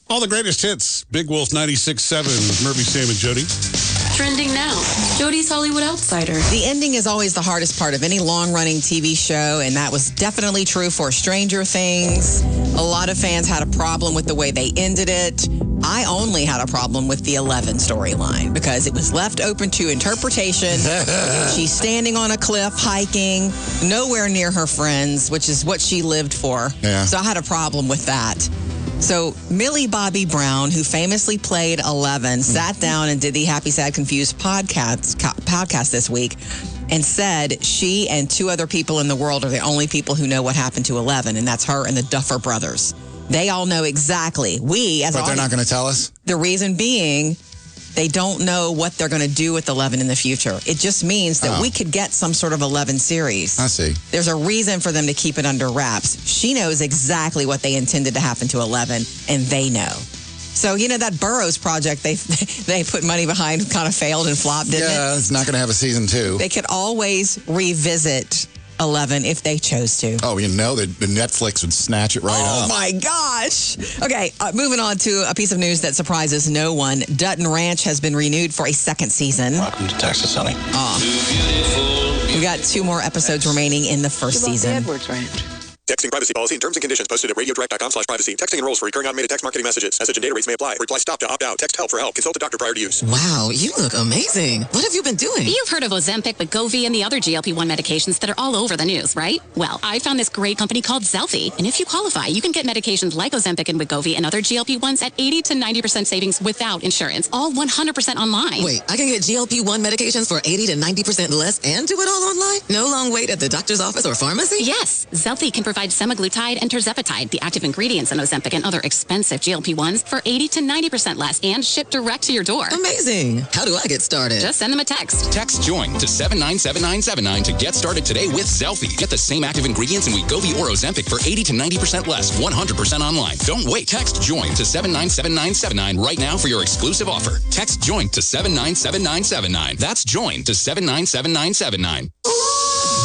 All the greatest hits. Big Wolf 96.7, Murphy, Sam, and Jody. Trending now, Jody's Hollywood Outsider. The ending is always the hardest part of any long-running TV show, and that was definitely true for Stranger Things. A lot of fans had a problem with the way they ended it. I only had a problem with the 11 storyline because it was left open to interpretation. She's standing on a cliff, hiking, nowhere near her friends, which is what she lived for. Yeah. So I had a problem with that. So Millie Bobby Brown, who famously played 11, sat down and did the Happy, Sad, Confused podcast this week and said she and two other people in the world are the only people who know what happened to 11, and that's her and the Duffer Brothers. They all know exactly. But they're not going to tell us? The reason being, they don't know what they're going to do with 11 in the future. It just means that we could get some sort of 11 series. I see. There's a reason for them to keep it under wraps. She knows exactly what they intended to happen to 11, and they know. So, you know, that Burroughs project they put money behind kind of failed and flopped, didn't it? Yeah, it's not going to have a season 2. They could always revisit 11 if they chose to. Oh, you know, the Netflix would snatch it right up. Oh, my gosh. Okay, moving on to a piece of news that surprises no one. Dutton Ranch has been renewed for a second season. Welcome to Texas, honey. We got 2 more episodes remaining in the first season. Edwards Ranch. Texting privacy policy and terms and conditions posted at radiodirect.com/privacy. Texting enrolls for recurring automated text marketing messages. Message and data rates may apply. Reply stop to opt out. Text help for help. Consult a doctor prior to use. Wow, you look amazing. What have you been doing? You've heard of Ozempic, Wegovy, and the other GLP-1 medications that are all over the news, right? Well, I found this great company called Zelfie. And if you qualify, you can get medications like Ozempic and Wegovy and other GLP-1s at 80 to 90% savings without insurance. All 100% online. Wait, I can get GLP-1 medications for 80 to 90% less and do it all online? No long wait at the doctor's office or pharmacy? Yes, Zelfie can provide semaglutide and tirzepatide, the active ingredients in Ozempic and other expensive GLP-1s, for 80 to 90% less and shipped direct to your door. Amazing. How do I get started? Just send them a text. Text JOIN to 797979 to get started today with Zelfie. Get the same active ingredients in Wegovy or Ozempic for 80 to 90% less, 100% online. Don't wait. Text JOIN to 797979 right now for your exclusive offer. Text JOIN to 797979. That's JOIN to 797979.